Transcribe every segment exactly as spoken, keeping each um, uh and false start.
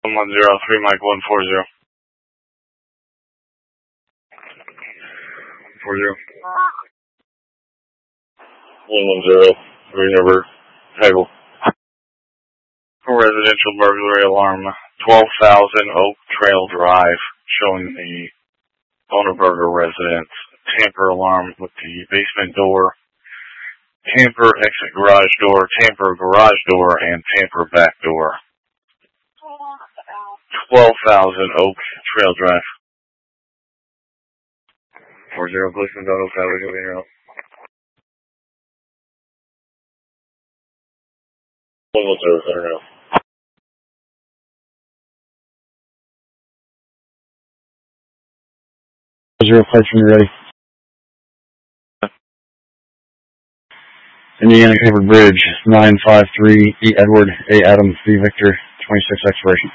one zero three, Mike one four zero. four zero. one one zero three, number Hagel. Residential burglary alarm, twelve thousand Oak Trail Drive, showing the Bonerberger residence. Tamper alarm with the basement door, tamper exit garage door, tamper garage door, and tamper back door. twelve thousand Oak Trail Drive. four zero, policeman, don't know if that was going to be one one zero, I don't know. Zero five when you're ready. Indiana Covered Bridge, nine five three, E Edward, A Adam, V Victor, twenty-six expiration.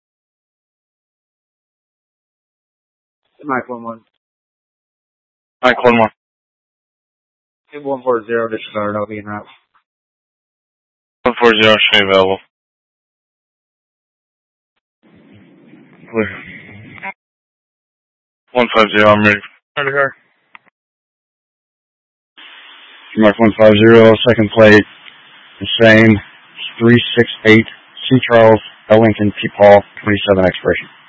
Mike one one. Mike one one. one four zero, disregard, I'll be in route. one four zero, should be available. Clear. one five zero, I'm ready. Ready here. Mark one five zero, second plate, the same, three six eight, C. Charles, L. Lincoln, P. Paul, twenty-seven expiration.